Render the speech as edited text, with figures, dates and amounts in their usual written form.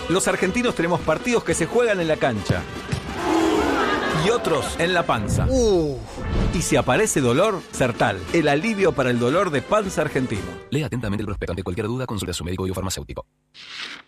Los argentinos tenemos partidos que se juegan en la cancha y otros en la panza. Y si aparece dolor, Sertal, el alivio para el dolor de panza argentino. Lea atentamente el prospecto. Ante cualquier duda, consulte a su médico biofarmacéutico.